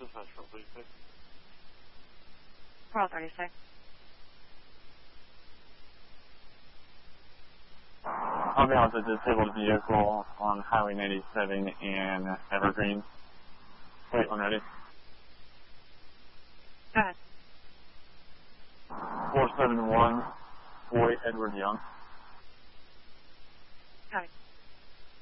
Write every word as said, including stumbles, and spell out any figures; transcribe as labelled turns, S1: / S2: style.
S1: Central thirty-six.
S2: Pearl thirty-six.
S3: I'll be on the disabled vehicle on Highway ninety-seven in Evergreen. Wait, when ready.
S2: Go ahead.
S3: four seven one, Boy Edward Young.